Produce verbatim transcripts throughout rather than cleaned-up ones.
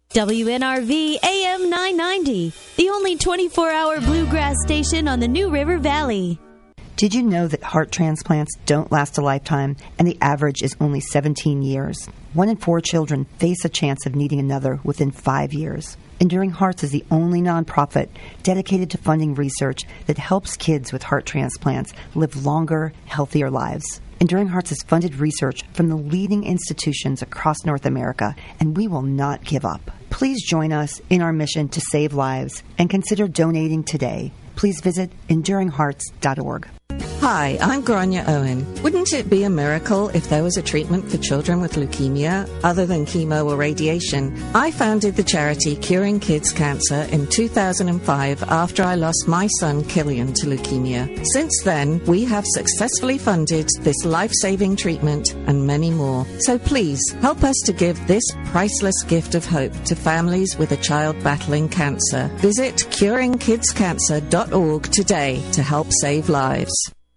W N R V A M nine ninety, the only twenty-four hour bluegrass station on the New River Valley. Did you know that heart transplants don't last a lifetime and the average is only seventeen years? One in four children face a chance of needing another within five years. Enduring Hearts is the only nonprofit dedicated to funding research that helps kids with heart transplants live longer, healthier lives. Enduring Hearts has funded research from the leading institutions across North America, and we will not give up. Please join us in our mission to save lives and consider donating today. Please visit enduring hearts dot org. Hi, I'm Grania Owen. Wouldn't it be a miracle if there was a treatment for children with leukemia other than chemo or radiation? I founded the charity Curing Kids Cancer in two thousand five after I lost my son Killian to leukemia. Since then, we have successfully funded this life-saving treatment and many more. So please, help us to give this priceless gift of hope to families with a child battling cancer. Visit curing kids cancer dot org today to help save lives.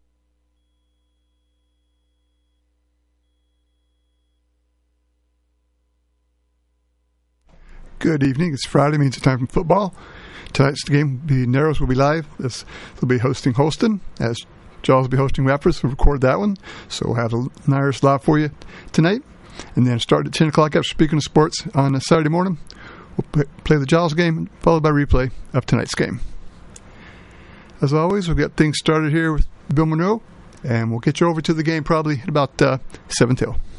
Good evening. It's Friday, means it's time for football. Tonight's game, the Narrows will be live. This will be hosting Holston, as Jaws will be hosting Rappers. We'll record that one, so we'll have the Narrows live for you tonight. And then start at ten o'clock after Speaking of Sports on a Saturday morning. We'll play the Jaws game, followed by replay of tonight's game. As always, we'll get things started here with Bill Monroe, and we'll get you over to the game probably at about uh, seven till.